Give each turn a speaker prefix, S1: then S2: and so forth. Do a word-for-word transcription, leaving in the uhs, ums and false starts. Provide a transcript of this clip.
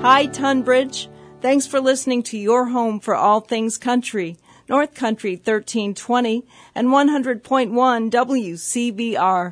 S1: Hi, Tunbridge. Thanks for listening to your home for all things country, North Country thirteen twenty and one hundred point one W C B R.